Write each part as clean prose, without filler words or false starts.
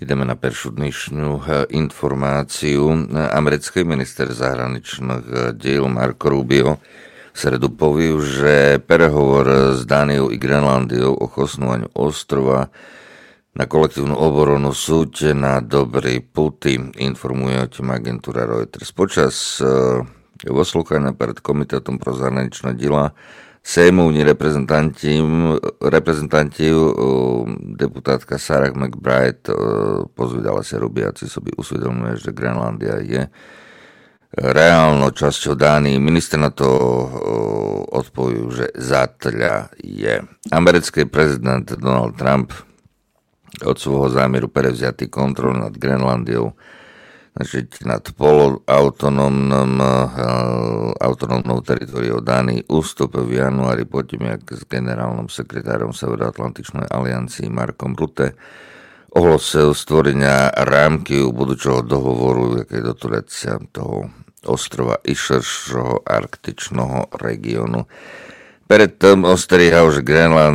Ideme na peršu dnešnú informáciu. Americký minister zahraničných diel Marco Rubio v sredu povedal, že prehovor s Dániou i Grenlandiou o chosnúvaniu ostrova na kolektívnu obranu sú na dobrej puti, informuje o tým agentúra Reuters. Počas poslúchania pred Komitetom pro zahraničné diela sejmovní reprezentanti deputátka Sarah McBride pozvídala sa Rubiaci sobi usvedomuje, že Grenlandia je reálnou časťou Dánii. Minister na to odpovedal, že zatiaľ je. Americký prezident Donald Trump od svojho zámeru prevziatý kontrolu nad Grenlandiou, znači nad autonómnou teritoriou Dánii ustúpil v januári potom, jak s generálnym sekretárom Severoatlantičnej aliancii Markom Rutte ohlásil stvorenia rámky budúceho dohovoru, jaké doturecia toho ostrova i širšieho arktičného regiónu. Predtým ostrihal, že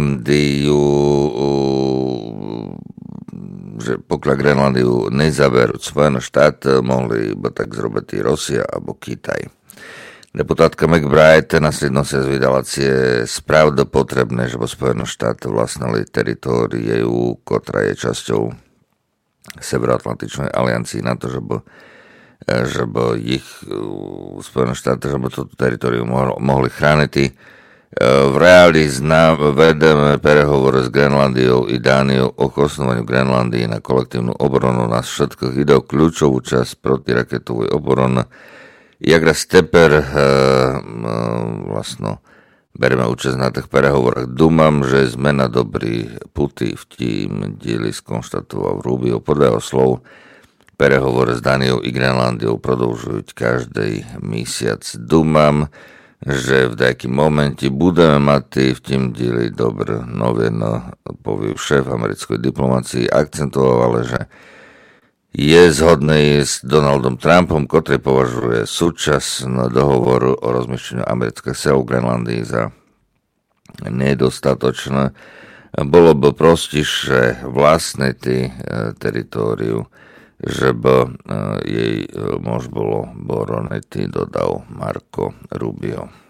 že pokiaľ Grenlandiu nezaberú Spojené štáty, mohli iba tak zrobiť Rusia alebo Kitaj. Deputátka McBride následno sa zvídala spravda potrebné, že Spojené štáty vlastnili teritóriu, ktorá je časťou Severoatlantičnej aliancii na to, že by ich Spojené štáty, že by toto teritorium mohli chrániť. V reáli vedeme prehovor s Grenlandiou i Dániou o chosnúvaniu Grenlandii na kolektívnu obranu nás všetkých. Ide o kľúčovú časť protiraketovej obrany. Jak raz teper vlastno bereme účasť na tých prehovorách. Dúmam, že sme na dobrý puti v tým dieli skonštatoval Rubio. Podľa jeho slov prehovor s Dániou i Grenlandiou produžujú každý mesiac. Dúmam, že v nejakým momente budeme mať v tým dieli dobré noviny, povie šéf americkej diplomácii, akcentoval, ale že je zhodný s Donaldom Trumpom, ktorý považuje súčasný dohovor o rozmiestnení amerických sil v Grenlandii za nedostatočné. Bolo by prostiže vlastné teritóriu, že by jej mož bolo boronety, dodal Marco Rubio.